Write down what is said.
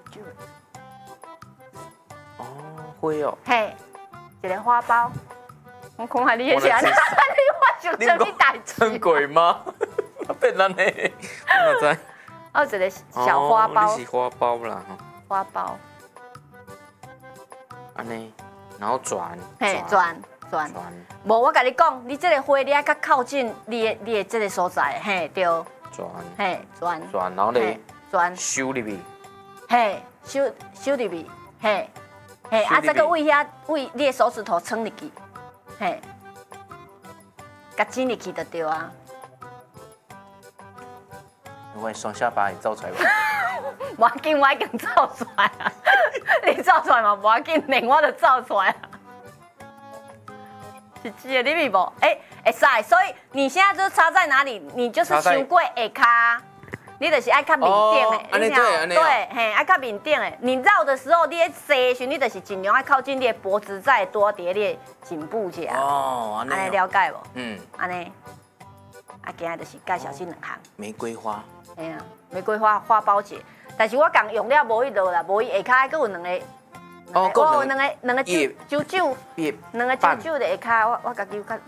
酒的。 哦，会哦。 嘿，一个花苞。我看下你的钱，你我想做你代志。 真贵吗？变咱呢？我知。 哦，一个小花苞。 你是花苞啦， 花苞。 安尼，然后转。 嘿，转。无，我甲你讲，你这个花你爱较靠近你的这个所在，嘿，对。 转。 嘿，转， 然后咧， 转， 收入去。 嘿，收入去，嘿，啊，这个位你的手指头撑入去，嘿，甲挤入去就对啊。 我双下巴会走出来吧？ 无要紧，我已经走出来啊！你走出来嘛，无要紧，连我就走出来啊。是这个，你咪无？会使，所以你现在就是插在哪里，你就是伤过下骹，你就是爱较面顶的， 安尼对，嘿，爱较面顶的。你绕的时候，你在塞的时候，你就是尽量爱靠近你的脖子，再多叠你的颈部者。 哦， 安尼了解无？ 嗯， 安尼，啊，今日就是介绍这两项。 玫瑰花。 哎呀，玫瑰花苞节，但是我讲用了无迄落啦，无伊下骹还有两个。哦，两个九九，两个九九的下骹，我家己有较